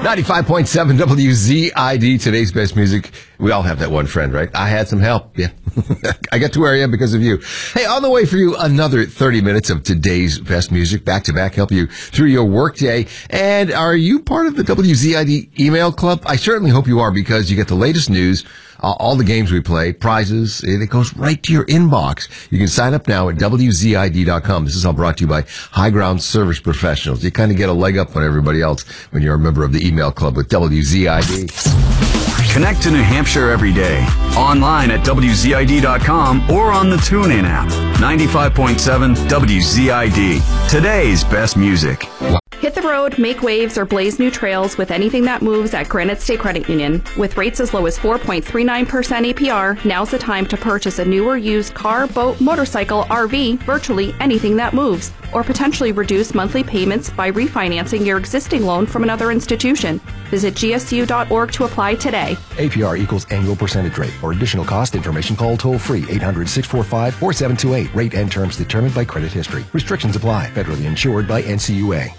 95.7 WZID, today's best music. We all have that one friend, right? I had some help. Yeah. I got to where I am because of you. Hey, on the way for you, another 30 minutes of today's best music, back to back, help you through your workday. And are you part of the WZID email club? I certainly hope you are, because you get the latest news, all the games we play, prizes. It goes right to your inbox. You can sign up now at WZID.com. This is all brought to you by High Ground Service Professionals. You kind of get a leg up on everybody else when you're a member of the email club with WZID. Connect to New Hampshire every day. Online at WZID.com or on the TuneIn app. 95.7 WZID. Today's best music. Hit the road, make waves, or blaze new trails with anything that moves at Granite State Credit Union. With rates as low as 4.39% APR, now's the time to purchase a new or used car, boat, motorcycle, RV, virtually anything that moves, or potentially reduce monthly payments by refinancing your existing loan from another institution. Visit gsu.org to apply today. APR equals annual percentage rate. For additional cost information, call toll-free 800-645-4728. Rate and terms determined by credit history. Restrictions apply. Federally insured by NCUA.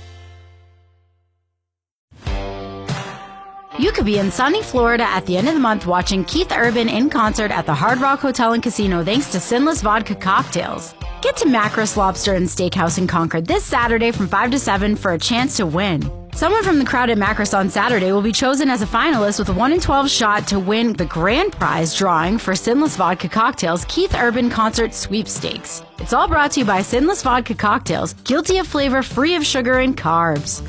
You could be in sunny Florida at the end of the month watching Keith Urban in concert at the Hard Rock Hotel and Casino thanks to Sinless Vodka Cocktails. Get to Macros Lobster and Steakhouse in Concord this Saturday from 5 to 7 for a chance to win. Someone from the crowd at Macros on Saturday will be chosen as a finalist with a 1 in 12 shot to win the grand prize drawing for Sinless Vodka Cocktails Keith Urban Concert Sweepstakes. It's all brought to you by Sinless Vodka Cocktails, guilty of flavor, free of sugar and carbs.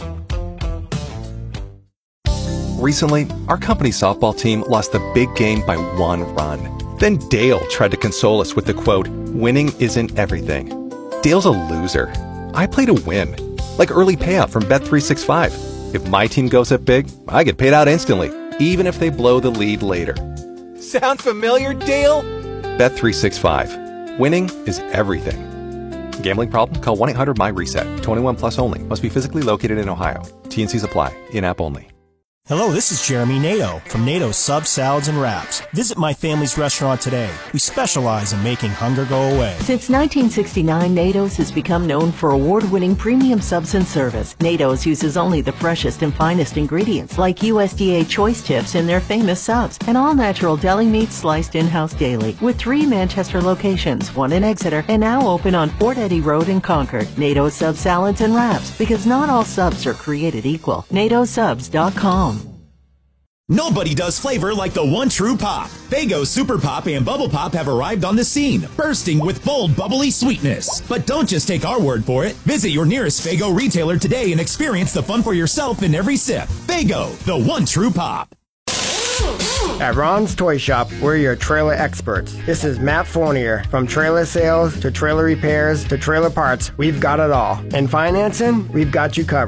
Recently, our company softball team lost the big game by 1 run. Then Dale tried to console us with the quote, "Winning isn't everything." Dale's a loser. I play to win. Like early payout from Bet365. If my team goes up big, I get paid out instantly, even if they blow the lead later. Sound familiar, Dale? Bet365. Winning is everything. Gambling problem? Call 1-800-MY-RESET. 21 plus only. Must be physically located in Ohio. T&Cs apply. In-app only. Hello, this is Jeremy Nato from Nato Subs, Salads, and Wraps. Visit my family's restaurant today. We specialize in making hunger go away. Since 1969, Nato's has become known for award-winning premium subs and service. Nato's uses only the freshest and finest ingredients, like USDA choice tips in their famous subs, and all-natural deli meat sliced in-house daily. With 3 Manchester locations, 1 in Exeter, and now open on Fort Eddy Road in Concord. Nato's Subs, Salads, and Wraps, because not all subs are created equal. NatoSubs.com. Nobody does flavor like the one true pop. Faygo Super Pop and Bubble Pop have arrived on the scene, bursting with bold, bubbly sweetness. But don't just take our word for it. Visit your nearest Faygo retailer today and experience the fun for yourself in every sip. Faygo, the one true pop. At Ron's Toy Shop, we're your trailer experts. This is Matt Fournier. From trailer sales to trailer repairs to trailer parts, we've got it all. And financing, we've got you covered.